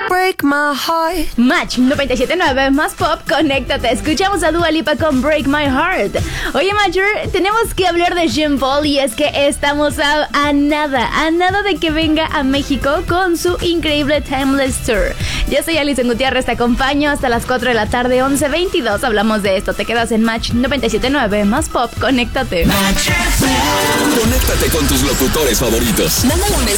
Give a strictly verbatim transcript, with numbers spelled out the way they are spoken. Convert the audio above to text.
Break my heart. Match noventa y siete punto nueve más pop, conéctate. Escuchamos a Dua Lipa con Break My Heart. Oye, Major, tenemos que hablar de Jean Paul y es que estamos a, a nada, a nada de que venga a México con su increíble Timeless Tour. Yo soy Alison Gutiérrez, te acompaño hasta las cuatro de la tarde, once veintidós. Hablamos de esto. Te quedas en Match noventa y siete punto nueve más pop, conéctate. Conéctate con tus locutores favoritos. Mándale un mensaje